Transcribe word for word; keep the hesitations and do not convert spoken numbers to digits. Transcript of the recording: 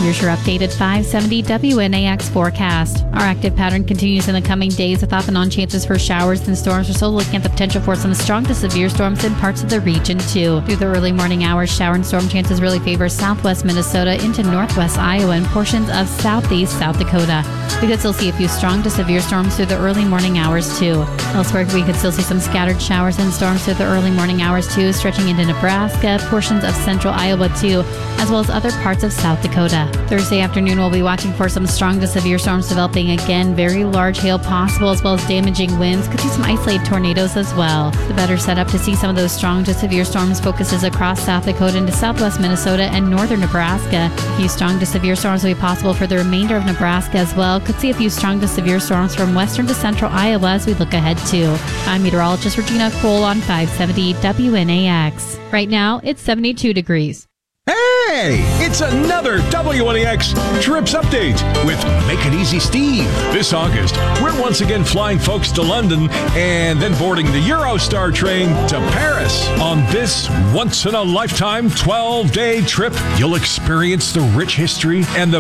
Here's your updated five seventy W N A X forecast. Our active pattern continues in the coming days with off and on chances for showers and storms. We're still looking at the potential for some strong to severe storms in parts of the region too. Through the early morning hours, shower and storm chances really favor southwest Minnesota into northwest Iowa and portions of southeast South Dakota. We could still see a few strong to severe storms through the early morning hours too. Elsewhere, we could still see some scattered showers and storms through the early morning hours too, stretching into Nebraska, portions of central Iowa too, as well as other parts of South Dakota. Thursday afternoon, we'll be watching for some strong to severe storms developing again. Very large hail possible, as well as damaging winds. Could see some isolated tornadoes as well. The better setup to see some of those strong to severe storms focuses across South Dakota into southwest Minnesota and northern Nebraska. A few strong to severe storms will be possible for the remainder of Nebraska as well. Could see a few strong to severe storms from western to central Iowa as we look ahead too. I'm meteorologist Regina Cole on five seventy W N A X. Right now, it's seventy-two degrees. Hey, it's another W N A X Trips Update with Make It Easy Steve. This August, we're once again flying folks to London and then boarding the Eurostar train to Paris. On this once-in-a-lifetime twelve-day trip, you'll experience the rich history and the